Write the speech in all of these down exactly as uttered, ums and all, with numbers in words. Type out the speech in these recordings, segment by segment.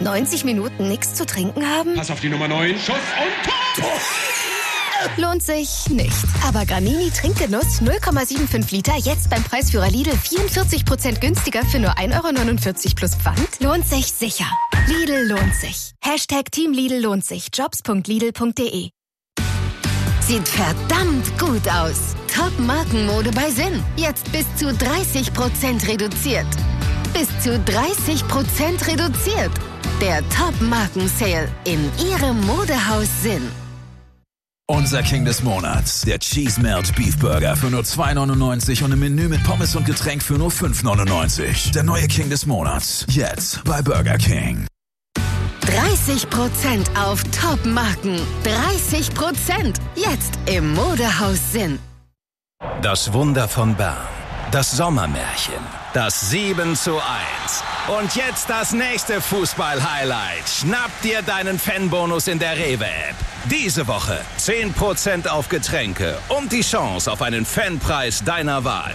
neunzig Minuten nichts zu trinken haben? Pass auf die Nummer neun. Schuss und Tor! Lohnt sich nicht. Aber Gramini Trinkgenuss null Komma fünfundsiebzig Liter jetzt beim Preisführer Lidl vierundvierzig Prozent günstiger für nur ein Euro neunundvierzig plus Pfand? Lohnt sich sicher. Lidl lohnt sich. Hashtag Team Lidl lohnt sich. jobs punkt lidl punkt de. Sieht verdammt gut aus. Top-Markenmode bei Sinn. Jetzt bis zu dreißig Prozent reduziert. Bis zu dreißig Prozent reduziert. Der Top-Marken-Sale in Ihrem Modehaus Sinn. Unser King des Monats, der Cheese Melt Beef Burger für nur zwei neunundneunzig und ein Menü mit Pommes und Getränk für nur fünf neunundneunzig. Der neue King des Monats, jetzt bei Burger King. dreißig Prozent auf Top-Marken. dreißig Prozent jetzt im Modehaus Sinn. Das Wunder von Bern. Das Sommermärchen. Das sieben zu eins. Und jetzt das nächste Fußball-Highlight. Schnapp dir deinen Fanbonus in der Rewe-App. Diese Woche zehn Prozent auf Getränke und die Chance auf einen Fanpreis deiner Wahl.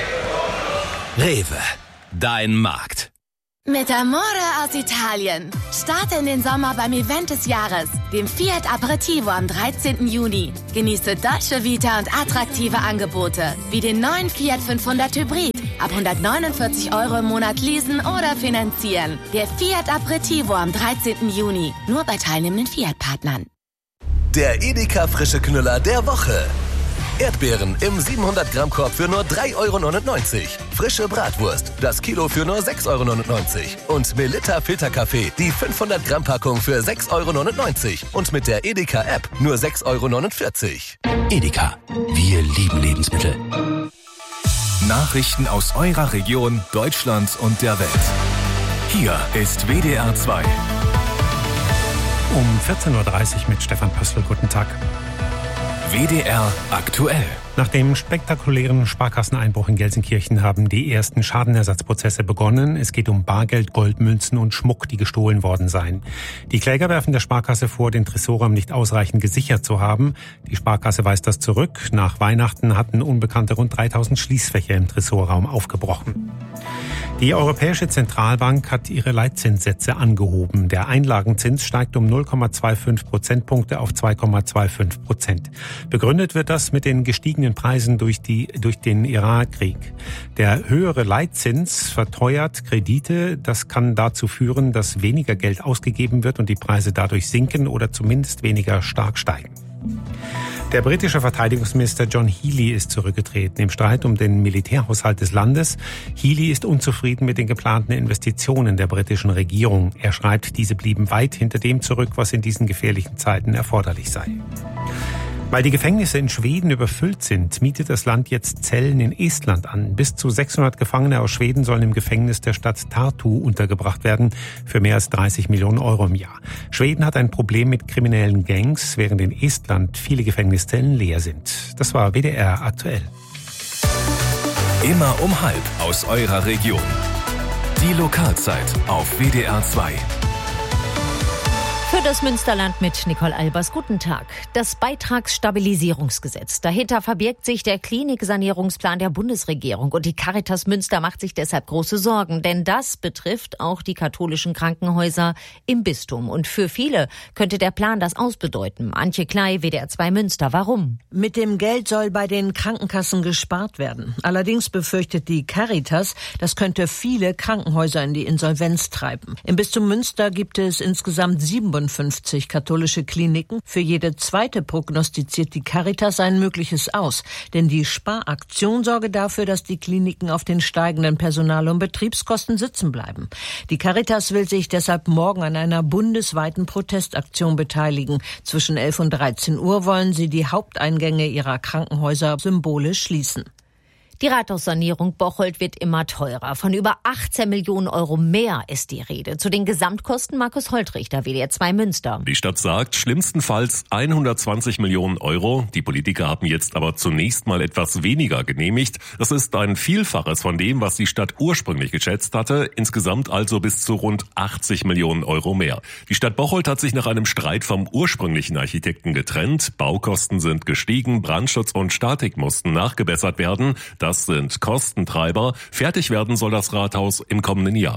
Rewe, dein Markt. Mit Amore aus Italien. Starte in den Sommer beim Event des Jahres, dem Fiat Aperitivo am dreizehnten Juni. Genieße Dolce Vita und attraktive Angebote, wie den neuen Fiat fünfhundert Hybrid. Ab hundertneunundvierzig Euro im Monat leasen oder finanzieren. Der Fiat Aperitivo am dreizehnten Juni. Nur bei teilnehmenden Fiat-Partnern. Der Edeka frische Knüller der Woche. Erdbeeren im siebenhundert Gramm Korb für nur drei Euro neunundneunzig. Frische Bratwurst, das Kilo für nur sechs Euro neunundneunzig. Und Melitta Filterkaffee, die fünfhundert Gramm Packung für sechs Euro neunundneunzig. Und mit der Edeka App nur sechs Euro neunundvierzig. Edeka, wir lieben Lebensmittel. Nachrichten aus eurer Region, Deutschland und der Welt. Hier ist W D R zwei. Um vierzehn Uhr dreißig mit Stefan Pössl. Guten Tag. W D R aktuell. Nach dem spektakulären Sparkasseneinbruch in Gelsenkirchen haben die ersten Schadenersatzprozesse begonnen. Es geht um Bargeld, Goldmünzen und Schmuck, die gestohlen worden seien. Die Kläger werfen der Sparkasse vor, den Tresorraum nicht ausreichend gesichert zu haben. Die Sparkasse weist das zurück. Nach Weihnachten hatten Unbekannte rund dreitausend Schließfächer im Tresorraum aufgebrochen. Die Europäische Zentralbank hat ihre Leitzinssätze angehoben. Der Einlagenzins steigt um null Komma fünfundzwanzig Prozentpunkte auf zwei Komma fünfundzwanzig Prozent. Begründet wird das mit den gestiegenen Preisen durch die, durch den Irakkrieg. Der höhere Leitzins verteuert Kredite. Das kann dazu führen, dass weniger Geld ausgegeben wird und die Preise dadurch sinken oder zumindest weniger stark steigen. Der britische Verteidigungsminister John Healey ist zurückgetreten im Streit um den Militärhaushalt des Landes. Healey ist unzufrieden mit den geplanten Investitionen der britischen Regierung. Er schreibt, diese blieben weit hinter dem zurück, was in diesen gefährlichen Zeiten erforderlich sei. Weil die Gefängnisse in Schweden überfüllt sind, mietet das Land jetzt Zellen in Estland an. Bis zu sechshundert Gefangene aus Schweden sollen im Gefängnis der Stadt Tartu untergebracht werden, für mehr als dreißig Millionen Euro im Jahr. Schweden hat ein Problem mit kriminellen Gangs, während in Estland viele Gefängniszellen leer sind. Das war W D R aktuell. Immer um halb aus eurer Region. Die Lokalzeit auf W D R zwei. Für das Münsterland mit Nicole Albers. Guten Tag. Das Beitragsstabilisierungsgesetz. Dahinter verbirgt sich der Kliniksanierungsplan der Bundesregierung. Und die Caritas Münster macht sich deshalb große Sorgen. Denn das betrifft auch die katholischen Krankenhäuser im Bistum. Und für viele könnte der Plan das ausbedeuten. Antje Klei, W D R zwei Münster. Warum? Mit dem Geld soll bei den Krankenkassen gespart werden. Allerdings befürchtet die Caritas, das könnte viele Krankenhäuser in die Insolvenz treiben. Im Bistum Münster gibt es insgesamt siebenundfünfzig katholische Kliniken. Für jede zweite prognostiziert die Caritas ein mögliches Aus. Denn die Sparaktion sorge dafür, dass die Kliniken auf den steigenden Personal- und Betriebskosten sitzen bleiben. Die Caritas will sich deshalb morgen an einer bundesweiten Protestaktion beteiligen. Zwischen elf und dreizehn Uhr wollen sie die Haupteingänge ihrer Krankenhäuser symbolisch schließen. Die Rathaussanierung Bocholt wird immer teurer. Von über achtzehn Millionen Euro mehr ist die Rede. Zu den Gesamtkosten Markus Holtrichter, W D R zwei Münster. Die Stadt sagt, schlimmstenfalls hundertzwanzig Millionen Euro. Die Politiker haben jetzt aber zunächst mal etwas weniger genehmigt. Das ist ein Vielfaches von dem, was die Stadt ursprünglich geschätzt hatte. Insgesamt also bis zu rund achtzig Millionen Euro mehr. Die Stadt Bocholt hat sich nach einem Streit vom ursprünglichen Architekten getrennt. Baukosten sind gestiegen, Brandschutz und Statik mussten nachgebessert werden. Das sind Kostentreiber. Fertig werden soll das Rathaus im kommenden Jahr.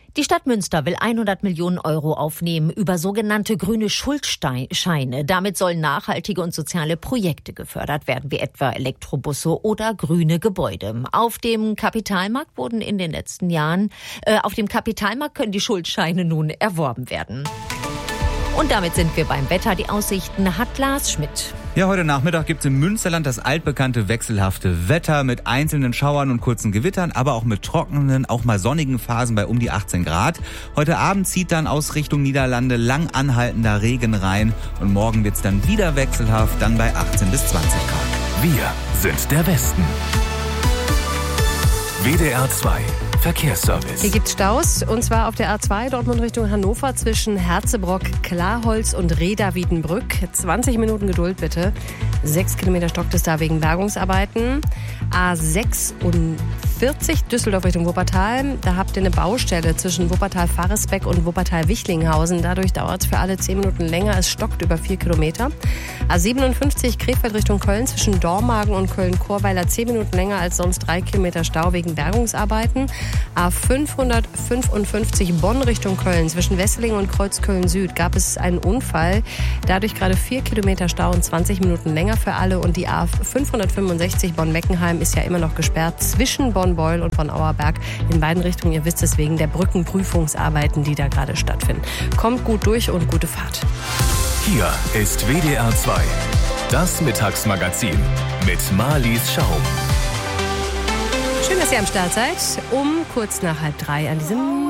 Die Stadt Münster will hundert Millionen Euro aufnehmen über sogenannte grüne Schuldscheine. Damit sollen nachhaltige und soziale Projekte gefördert werden, wie etwa Elektrobusse oder grüne Gebäude. Auf dem Kapitalmarkt wurden in den letzten Jahren, äh, auf dem Kapitalmarkt können die Schuldscheine nun erworben werden. Und damit sind wir beim Wetter. Die Aussichten hat Lars Schmidt. Ja, heute Nachmittag gibt's im Münsterland das altbekannte wechselhafte Wetter mit einzelnen Schauern und kurzen Gewittern, aber auch mit trockenen, auch mal sonnigen Phasen bei um die achtzehn Grad. Heute Abend zieht dann aus Richtung Niederlande lang anhaltender Regen rein und morgen wird's dann wieder wechselhaft, dann bei achtzehn bis zwanzig Grad. Wir sind der Westen. W D R zwei Verkehrsservice. Hier gibt's Staus, und zwar auf der A zwei Dortmund Richtung Hannover zwischen Herzebrock, Klarholz und Reda-Wiedenbrück. zwanzig Minuten Geduld bitte. Sechs Kilometer stockt es da wegen Bergungsarbeiten. A sechsundvierzig Düsseldorf Richtung Wuppertal. Da habt ihr eine Baustelle zwischen Wuppertal-Faresbeck und Wuppertal-Wichlinghausen. Dadurch dauert es für alle zehn Minuten länger. Es stockt über vier Kilometer. A siebenundfünfzig Krefeld Richtung Köln zwischen Dormagen und Köln-Chorweiler zehn Minuten länger als sonst, drei Kilometer Stau wegen Bergungsarbeiten. A fünfhundertfünfundfünfzig Bonn Richtung Köln zwischen Wesseling und Kreuzköln Süd gab es einen Unfall. Dadurch gerade vier Kilometer Stau und zwanzig Minuten länger für alle. Und die A fünfhundertfünfundsechzig Bonn-Meckenheim ist ja immer noch gesperrt zwischen Bonn-Beul und Bonn-Auerberg. In beiden Richtungen, ihr wisst es, wegen der Brückenprüfungsarbeiten, die da gerade stattfinden. Kommt gut durch und gute Fahrt. Hier ist W D R zwei. Das Mittagsmagazin mit Marlies Schaum. Schön, dass ihr am Start seid. Um kurz nach halb drei an diesem